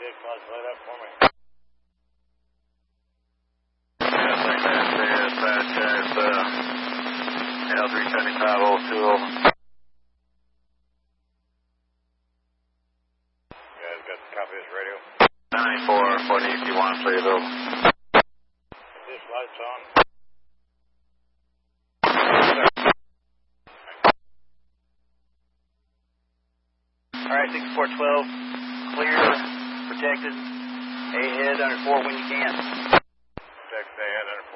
Dick, let's light up for me. Yes, I can say dispatch, guys. L37502. You guys got the copy of this radio? 94, what needs you want, Playville? This light's on. Alright, 6412, clear, protected, ahead under 4 when you can. Protect, stay ahead under